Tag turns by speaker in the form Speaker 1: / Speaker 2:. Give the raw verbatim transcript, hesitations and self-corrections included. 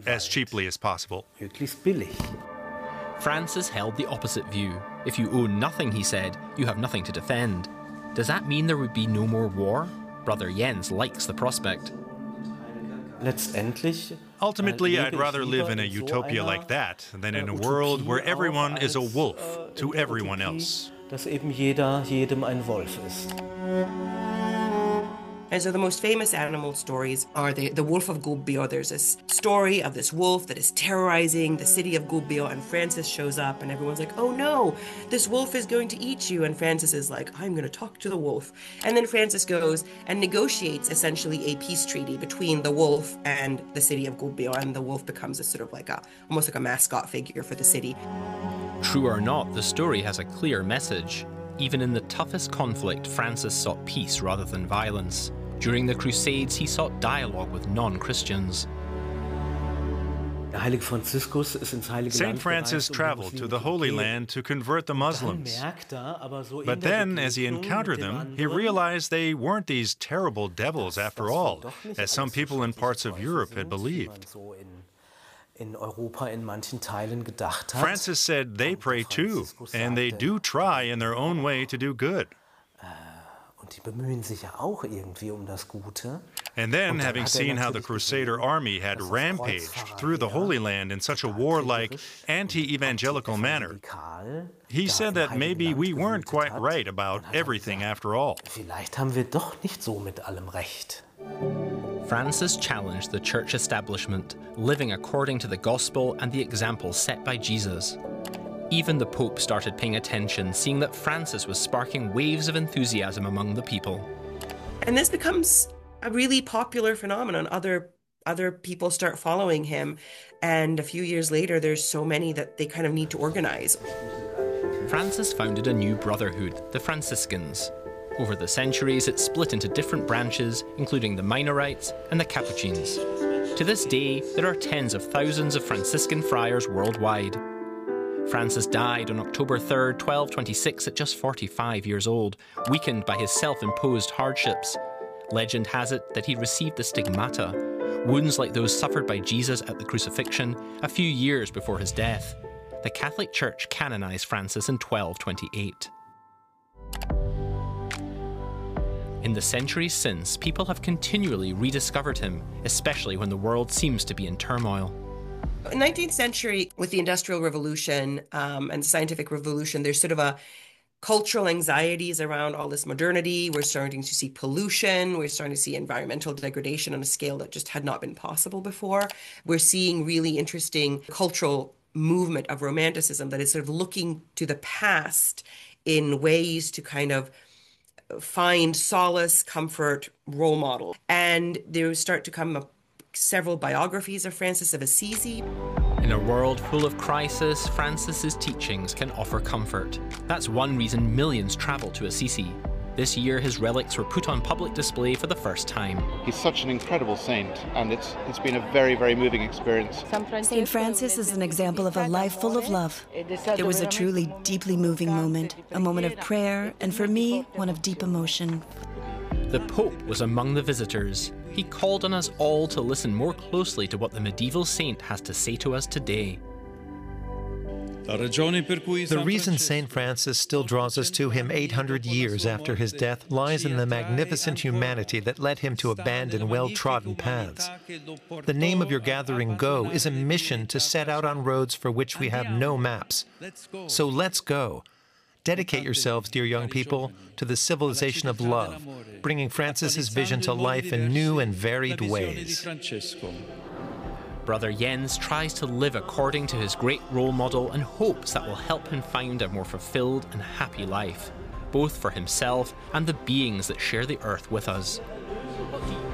Speaker 1: as cheaply as possible.
Speaker 2: Möglichst billig.
Speaker 3: Francis held the opposite view. If you own nothing, he said, you have nothing to defend. Does that mean there would be no more war? Brother Jens likes the prospect.
Speaker 2: Letztendlich
Speaker 1: Ultimately, I'd rather live in a utopia like that than in a world where everyone is a wolf to everyone else.
Speaker 2: Dass eben jeder jedem ein Wolf ist.
Speaker 4: And so the most famous animal stories are the, the Wolf of Gubbio. There's this story of this wolf that is terrorizing the city of Gubbio, and Francis shows up and everyone's like, oh no, this wolf is going to eat you. And Francis is like, I'm going to talk to the wolf. And then Francis goes and negotiates essentially a peace treaty between the wolf and the city of Gubbio, and the wolf becomes a sort of like a, almost like a mascot figure for the city.
Speaker 3: True or not, the story has a clear message. Even in the toughest conflict, Francis sought peace rather than violence. During the Crusades, he sought dialogue with non-Christians.
Speaker 1: Saint Francis traveled to the Holy Land to convert the Muslims. But then, as he encountered them, he realized they weren't these terrible devils after all, as some people in parts of Europe had believed. Francis said they pray too, and they do try in their own way to do good. And then, having seen how the Crusader army had rampaged through the Holy Land in such a warlike, anti-evangelical manner, he said that maybe we weren't quite right about everything after all.
Speaker 3: Francis challenged the church establishment, living according to the gospel and the example set by Jesus. Even the Pope started paying attention, seeing that Francis was sparking waves of enthusiasm among the people.
Speaker 4: And this becomes a really popular phenomenon. Other, other people start following him, and a few years later, there's so many that they kind of need to organize.
Speaker 3: Francis founded a new brotherhood, the Franciscans. Over the centuries, it split into different branches, including the Minorites and the Capuchins. To this day, there are tens of thousands of Franciscan friars worldwide. Francis died on October third, twelve twenty-six at just forty-five years old, weakened by his self-imposed hardships. Legend has it that he received the stigmata, wounds like those suffered by Jesus at the crucifixion, a few years before his death. The Catholic Church canonized Francis in twelve twenty-eight. In the centuries since, people have continually rediscovered him, especially when the world seems to be in turmoil.
Speaker 4: In the nineteenth century, with the Industrial Revolution um, and the Scientific Revolution, there's sort of a cultural anxieties around all this modernity. We're starting to see pollution. We're starting to see environmental degradation on a scale that just had not been possible before. We're seeing really interesting cultural movement of Romanticism that is sort of looking to the past in ways to kind of find solace, comfort, role model. And there start to come up several biographies of Francis of Assisi.
Speaker 3: In a world full of crisis, Francis's teachings can offer comfort. That's one reason millions travel to Assisi. This year, his relics were put on public display for the first time.
Speaker 5: He's such an incredible saint, and it's it's been a very, very moving experience.
Speaker 6: Saint Francis is an example of a life full of love. It was a truly deeply moving moment, a moment of prayer, and for me, one of deep emotion.
Speaker 3: The Pope was among the visitors. He called on us all to listen more closely to what the medieval saint has to say to us today.
Speaker 7: The reason Saint Francis still draws us to him eight hundred years after his death lies in the magnificent humanity that led him to abandon well-trodden paths. The name of your gathering, Go, is a mission to set out on roads for which we have no maps. So let's go. Dedicate yourselves, dear young people, to the civilization of love, bringing Francis's vision to life in new and varied ways.
Speaker 3: Brother Jens tries to live according to his great role model and hopes that will help him find a more fulfilled and happy life, both for himself and the beings that share the earth with us.